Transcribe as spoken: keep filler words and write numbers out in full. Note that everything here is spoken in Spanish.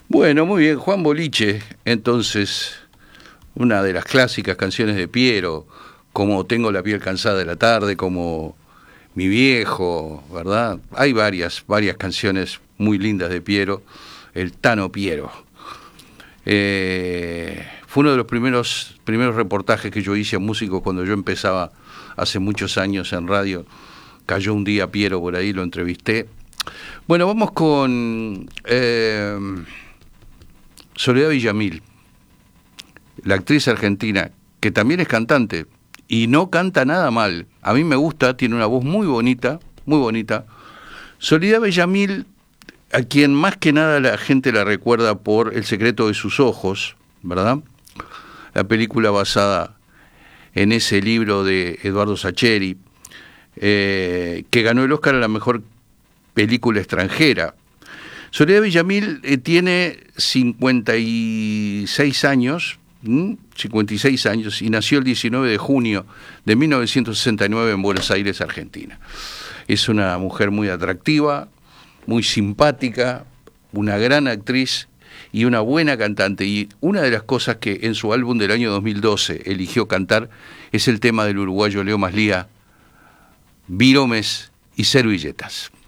Bueno, muy bien, Juan Boliche, entonces, una de las clásicas canciones de Piero, como Tengo la piel cansada de la tarde, como Mi viejo, ¿verdad? Hay varias, varias canciones muy lindas de Piero, el Tano Piero. Eh, fue uno de los primeros, primeros reportajes que yo hice a músicos cuando yo empezaba hace muchos años en radio. Cayó un día Piero por ahí, lo entrevisté. Bueno, vamos con eh, Soledad Villamil, la actriz argentina, que también es cantante, y no canta nada mal. A mí me gusta, tiene una voz muy bonita, muy bonita. Soledad Villamil, a quien más que nada la gente la recuerda por El secreto de sus ojos, ¿verdad? La película basada en ese libro de Eduardo Sacheri, eh, que ganó el Oscar a la mejor película extranjera. Soledad Villamil eh, tiene cincuenta y seis años, ¿m? cincuenta y seis años, y nació el diecinueve de junio de mil novecientos sesenta y nueve en Buenos Aires, Argentina. Es una mujer muy atractiva, muy simpática, una gran actriz y una buena cantante. Y una de las cosas que en su álbum del año dos mil doce eligió cantar es el tema del uruguayo Leo Maslía, Viromes y servilletas.